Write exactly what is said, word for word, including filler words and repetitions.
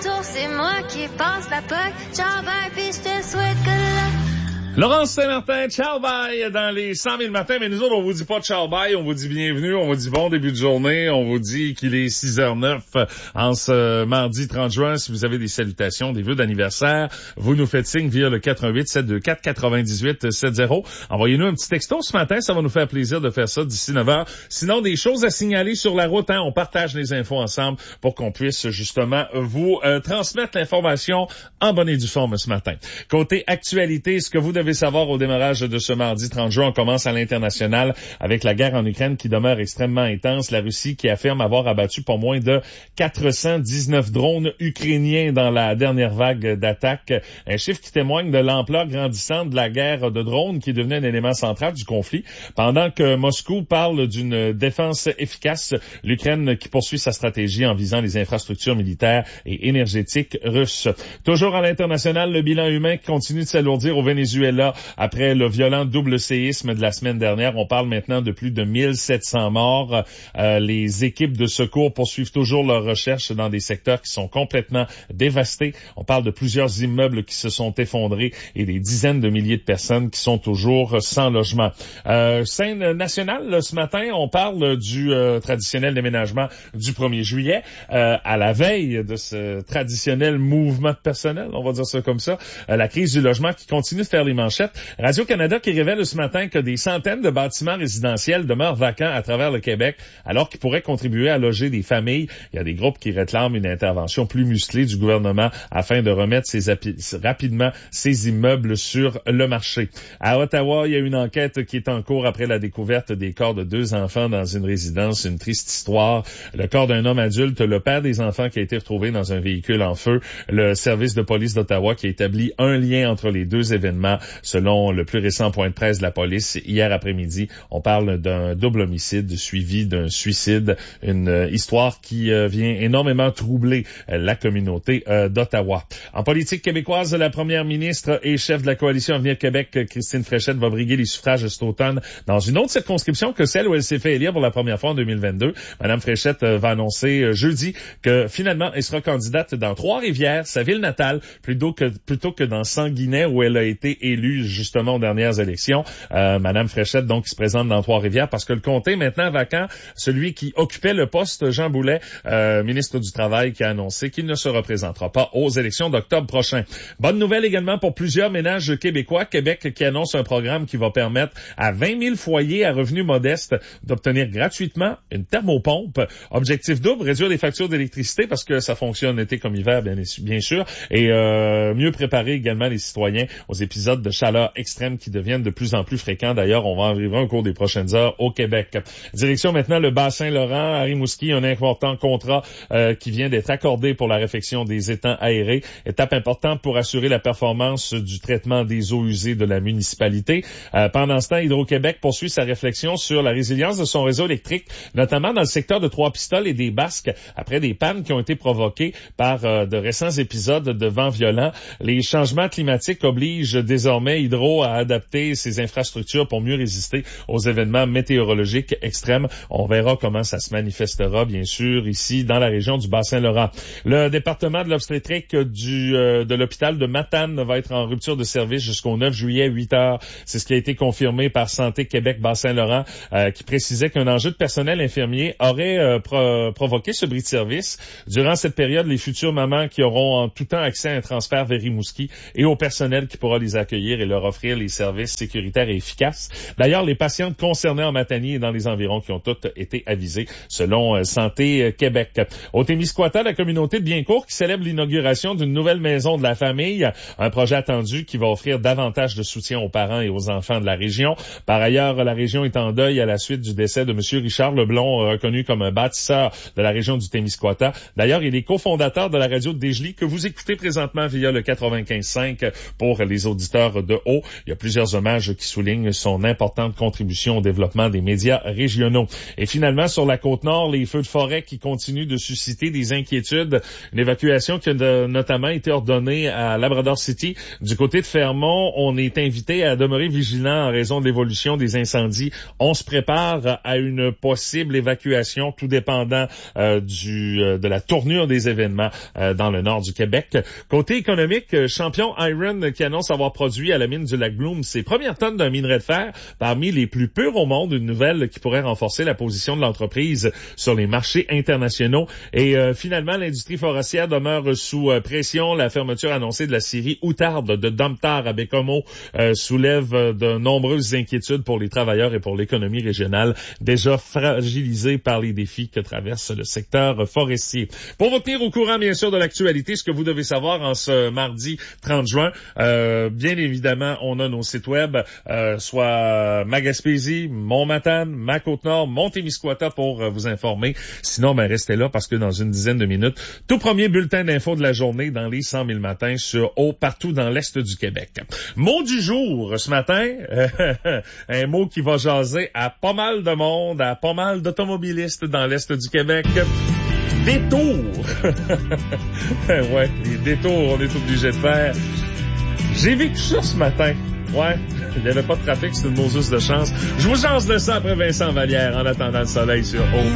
tour, c'est moi qui passe la poque. Ciao, bye, pis je te souhaite good luck. Laurence Saint-Martin, ciao bye dans les cent mille matins, mais nous autres, on vous dit pas ciao bye, on vous dit bienvenue, on vous dit bon début de journée, on vous dit qu'il est six heures zéro neuf en ce mardi trente juin. Si vous avez des salutations, des vœux d'anniversaire, vous nous faites signe via le quatre un huit sept deux quatre quatre-vingt-dix-huit soixante. Envoyez-nous un petit texto ce matin, ça va nous faire plaisir de faire ça d'ici neuf heures. Sinon, des choses à signaler sur la route, hein, on partage les infos ensemble pour qu'on puisse justement vous euh, transmettre l'information en bonne et due forme ce matin. Côté actualité, ce que vous devez savoir au démarrage de ce mardi trente juin, on commence à l'international avec la guerre en Ukraine qui demeure extrêmement intense. La Russie qui affirme avoir abattu pas moins de quatre cent dix-neuf drones ukrainiens dans la dernière vague d'attaques. Un chiffre qui témoigne de l'ampleur grandissante de la guerre de drones qui est devenue un élément central du conflit. Pendant que Moscou parle d'une défense efficace, l'Ukraine qui poursuit sa stratégie en visant les infrastructures militaires et énergétiques russes. Toujours à l'international, le bilan humain qui continue de s'alourdir au Venezuela après le violent double séisme de la semaine dernière. On parle maintenant de plus de mille sept cents morts. Euh, les équipes de secours poursuivent toujours leurs recherches dans des secteurs qui sont complètement dévastés. On parle de plusieurs immeubles qui se sont effondrés et des dizaines de milliers de personnes qui sont toujours sans logement. Euh, scène nationale, ce matin, on parle du euh, traditionnel déménagement du premier juillet. Euh, à la veille de ce traditionnel mouvement de personnel, on va dire ça comme ça, euh, la crise du logement qui continue de faire les manchettes. Radio-Canada qui révèle ce matin que des centaines de bâtiments résidentiels demeurent vacants à travers le Québec, alors qu'ils pourraient contribuer à loger des familles. Il y a des groupes qui réclament une intervention plus musclée du gouvernement afin de remettre ces api- rapidement ces immeubles sur le marché. À Ottawa, il y a une enquête qui est en cours après la découverte des corps de deux enfants dans une résidence. Une triste histoire. Le corps d'un homme adulte, le père des enfants qui a été retrouvé dans un véhicule en feu. Le service de police d'Ottawa qui a établi un lien entre les deux événements. Selon le plus récent point de presse de la police, hier après-midi, on parle d'un double homicide suivi d'un suicide, une euh, histoire qui euh, vient énormément troubler euh, la communauté euh, d'Ottawa. En politique québécoise, la première ministre et chef de la coalition Avenir Québec, Christine Fréchette, va briguer les suffrages cet automne dans une autre circonscription que celle où elle s'est fait élire pour la première fois en deux mille vingt-deux. Madame Fréchette euh, va annoncer euh, jeudi que finalement, elle sera candidate dans Trois-Rivières, sa ville natale, plutôt que plutôt que dans Sanguinet où elle a été élue justement aux dernières élections. Euh, Madame Fréchette, donc, qui se présente dans Trois-Rivières parce que le comté est maintenant vacant. Celui qui occupait le poste, Jean Boulet, euh, ministre du Travail, qui a annoncé qu'il ne se représentera pas aux élections d'octobre prochain. Bonne nouvelle également pour plusieurs ménages québécois. Québec qui annonce un programme qui va permettre à vingt mille foyers à revenus modestes d'obtenir gratuitement une thermopompe. Objectif double, réduire les factures d'électricité parce que ça fonctionne été comme hiver, bien, bien sûr, et euh, mieux préparer également les citoyens aux épisodes de chaleur extrême qui deviennent de plus en plus fréquents. D'ailleurs, on va en vivre un au cours des prochaines heures au Québec. Direction maintenant le Bas-Saint-Laurent. À Rimouski, un important contrat euh, qui vient d'être accordé pour la réfection des étangs aérés. Étape importante pour assurer la performance du traitement des eaux usées de la municipalité. Euh, pendant ce temps, Hydro-Québec poursuit sa réflexion sur la résilience de son réseau électrique, notamment dans le secteur de Trois-Pistoles et des Basques, après des pannes qui ont été provoquées par euh, de récents épisodes de vents violents. Les changements climatiques obligent désormais Hydro à adapter ses infrastructures pour mieux résister aux événements météorologiques extrêmes. On verra comment ça se manifestera, bien sûr, ici, dans la région du Bas-Saint-Laurent. Le département de l'obstétrique du, euh, de l'hôpital de Matane va être en rupture de service jusqu'au neuf juillet, huit heures. C'est ce qui a été confirmé par Santé Québec Bas-Saint-Laurent, euh, qui précisait qu'un enjeu de personnel infirmier aurait euh, pro- provoqué ce bris de service. Durant cette période, les futures mamans qui auront en tout temps accès à un transfert vers Rimouski et au personnel qui pourra les accueillir et leur offrir les services sécuritaires et efficaces. D'ailleurs, les patientes concernées en Matanie et dans les environs qui ont toutes été avisées, selon euh, Santé Québec. Au Témiscouata, la communauté de Biencourt qui célèbre l'inauguration d'une nouvelle maison de la famille, un projet attendu qui va offrir davantage de soutien aux parents et aux enfants de la région. Par ailleurs, la région est en deuil à la suite du décès de M. Richard Leblond, reconnu comme un bâtisseur de la région du Témiscouata. D'ailleurs, il est cofondateur de la radio de Desjely que vous écoutez présentement via le quatre-vingt-quinze cinq pour les auditeurs couleur de haut. Il y a plusieurs hommages qui soulignent son importante contribution au développement des médias régionaux. Et finalement, sur la Côte-Nord, les feux de forêt qui continuent de susciter des inquiétudes. Une évacuation qui a de, notamment été ordonnée à Labrador City. Du côté de Fermont, on est invité à demeurer vigilant en raison de l'évolution des incendies. On se prépare à une possible évacuation, tout dépendant euh, du euh, de la tournure des événements euh, dans le nord du Québec. Côté économique, Champion Iron qui annonce avoir produit à la mine du lac Bloom ses premières tonnes d'un minerai de fer parmi les plus purs au monde, une nouvelle qui pourrait renforcer la position de l'entreprise sur les marchés internationaux. Et euh, finalement, l'industrie forestière demeure sous euh, pression. La fermeture annoncée de la scierie Outarde de Domtar à Bécomo euh, soulève euh, de nombreuses inquiétudes pour les travailleurs et pour l'économie régionale, déjà fragilisée par les défis que traverse le secteur forestier. Pour vous tenir au courant, bien sûr, de l'actualité, ce que vous devez savoir en ce mardi trente juin, euh, bien évidemment, on a nos sites web, euh, soit Magaspésie, Mont-Matane, ma Côte-Nord, Mont-Témiscouata pour euh, vous informer. Sinon, ben restez là parce que dans une dizaine de minutes, tout premier bulletin d'info de la journée dans les cent mille matins sur eau partout dans l'Est du Québec. Mot du jour ce matin, un mot qui va jaser à pas mal de monde, à pas mal d'automobilistes dans l'Est du Québec. Détour! Ouais, les détours, on est obligé de faire. J'ai vécu ça ce matin. Ouais, il n'y avait pas de trafic, c'est une Moses de chance. Je vous chance de ça après Vincent Vallière en attendant le soleil sur eau.